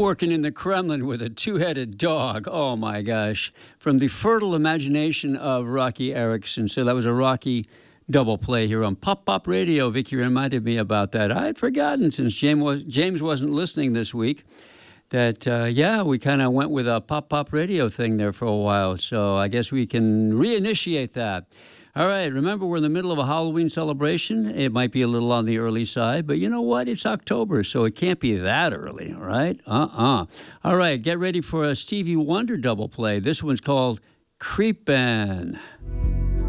working in the Kremlin with a two-headed dog. Oh, my gosh. From the fertile imagination of Rocky Erickson. So that was a Rocky double play here on Pop Pop Radio. Vicky reminded me about that. I had forgotten since James wasn't listening this week that, we kind of went with a Pop Pop Radio thing there for a while. So I guess we can reinitiate that. All right, remember, we're in the middle of a Halloween celebration. It might be a little on the early side, but you know what? It's October, so it can't be that early, all right? All right, get ready for a Stevie Wonder double play. This one's called Creepin'.